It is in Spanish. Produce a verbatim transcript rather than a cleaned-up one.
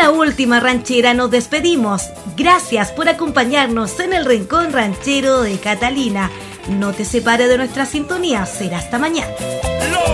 una última ranchera nos despedimos. Gracias por acompañarnos en el Rincón Ranchero de Catalina. No te separes de nuestra sintonía. Será hasta mañana.